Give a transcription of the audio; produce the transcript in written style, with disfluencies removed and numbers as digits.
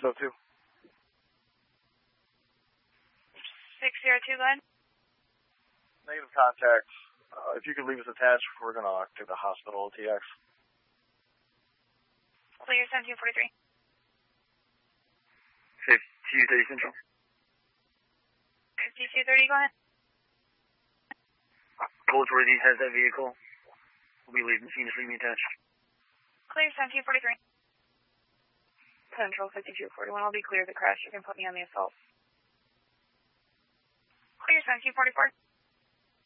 So 2. 602, go ahead. Negative contact. If you could leave us attached, we're going to take the hospital TX. Clear 1743. 5230 Central. 5230, go ahead. Goldsworthy has that vehicle. We'll be leaving Phoenix, leave me attached. Clear 1743. Central 5241, I'll be clear of the crash. You can put me on the assault. Clear 1744.